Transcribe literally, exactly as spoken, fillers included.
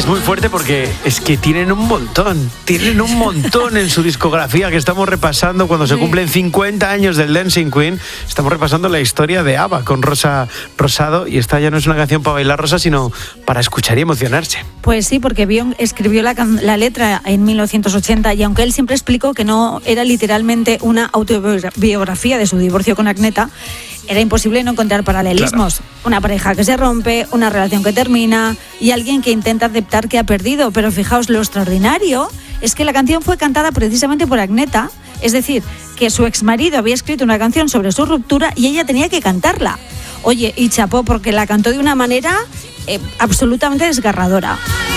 muy fuerte porque es que tienen un montón, tienen un montón en su discografía que estamos repasando cuando se cumplen cincuenta años del Dancing Queen. Estamos repasando la historia de ABBA con Rosa Rosado y esta ya no es una canción para bailar, Rosa, sino para escuchar y emocionarse. Pues sí, porque Björk escribió la, la letra en mil novecientos ochenta y aunque él siempre explicó que no era literalmente una autobiografía de su divorcio con Agneta, era imposible no encontrar paralelismos. Claro. Una pareja que se rompe, una relación que termina y alguien que intenta aceptar que ha perdido. Pero fijaos, lo extraordinario es que la canción fue cantada precisamente por Agneta, es decir, que su exmarido había escrito una canción sobre su ruptura y ella tenía que cantarla. Oye, y chapó porque la cantó de una manera eh, absolutamente desgarradora.